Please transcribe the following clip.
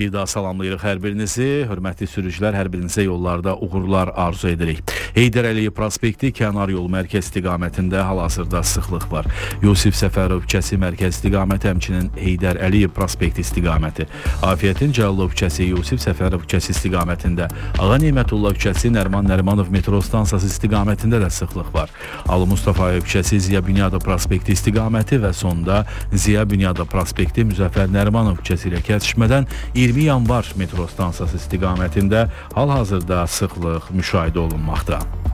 Bir daha salamlayırıq hər birinizi. Hörmətli sürücülər, hər birinizə yollarda uğurlar arzu edirik. Heydər Əliyev prospekti kənar yol mərkəz istiqamətində hal-hazırda sıxlıq var. Yusif Səfərov küçəsi mərkəz istiqaməti, həmçinin Heydər Əliyev prospekti istiqaməti. Afiyətin Cəlilov küçəsi, Yusif Səfərov küçəsi istiqamətində, Ağa Neymətullah küçəsi, Nərman Nərimanov metro stansiyası istiqamətində də sıxlıq var. Ali Mustafayev küçəsi, Ziya Bünyadov prospekti istiqaməti və sonda Ziya Bünyadov prospekti Müzəffər Nərimanov küçəsi ilə kəsişmədən 20 yanvar metro stansiyası istiqamətində hal-hazırda sıxlıq müşahidə olunmaqda.